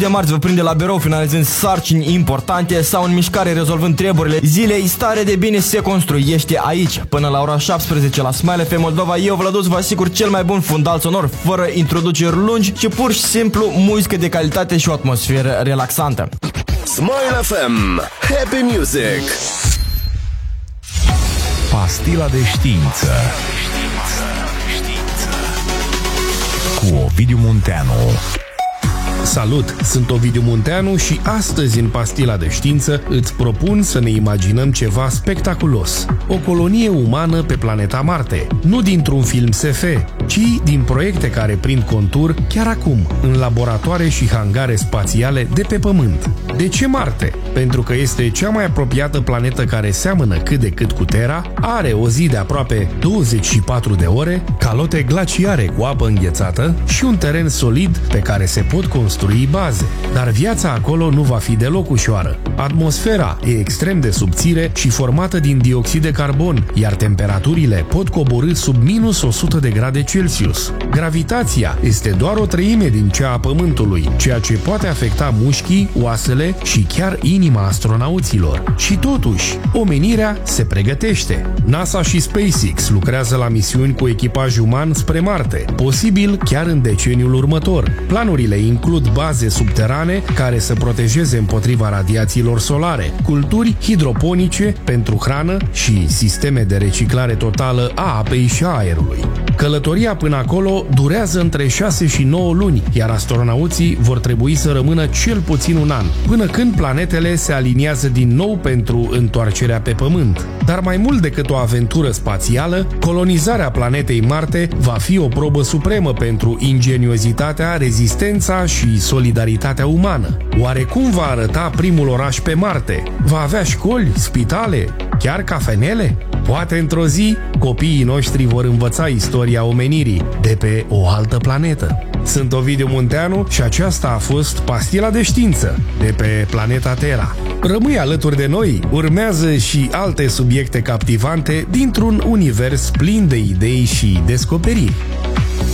de marți vă prinde la birou finalizând sarcini importante sau în mișcare rezolvând treburile zilei. Stare de bine se construiește aici. Până la ora 17 la Smile FM Moldova, eu, Vlăduț, vă asigur cel mai bun fundal sonor, fără introduceri lungi, ci pur și simplu muzică de calitate și o atmosferă relaxantă. Smile FM, Happy Music. Pastila de știință cu Ovidiu Munteanu. Salut, sunt Ovidiu Munteanu și astăzi în Pastila de știință îți propun să ne imaginăm ceva spectaculos. O colonie umană pe planeta Marte, nu dintr-un film SF, ci din proiecte care prind contur chiar acum, în laboratoare și hangare spațiale de pe Pământ. De ce Marte? Pentru că este cea mai apropiată planetă care seamănă cât de cât cu Terra, are o zi de aproape 24 de ore, calote glaciare cu apă înghețată și un teren solid pe care se pot construi baze. Dar viața acolo nu va fi deloc ușoară. Atmosfera e extrem de subțire și formată din dioxid de carbon, iar temperaturile pot coborî sub minus 100 de grade Celsius. Gravitația este doar o treime din cea a Pământului, ceea ce poate afecta mușchii, oasele și chiar inima astronauților. Și totuși, omenirea se pregătește. NASA și SpaceX lucrează la misiuni cu echipaj uman spre Marte, posibil chiar în deceniul următor. Planurile includ baze subterane care să protejeze împotriva radiațiilor solare, culturi hidroponice pentru hrană și sisteme de reciclare totală a apei și a aerului. Călătoria până acolo durează între 6 și 9 luni, iar astronauții vor trebui să rămână cel puțin un an, până când planetele se aliniază din nou pentru întoarcerea pe Pământ. Dar mai mult decât o aventură spațială, colonizarea planetei Marte va fi o probă supremă pentru ingeniozitatea, rezistența și solidaritatea umană. Oare cum va arăta primul oraș pe Marte? Va avea școli, spitale, chiar cafenele? Poate într-o zi copiii noștri vor învăța istoria omenirii de pe o altă planetă. Sunt Ovidiu Munteanu și aceasta a fost Pastila de știință de pe planeta Terra. Rămâi alături de noi, urmează și alte subiecte captivante dintr-un univers plin de idei și descoperiri.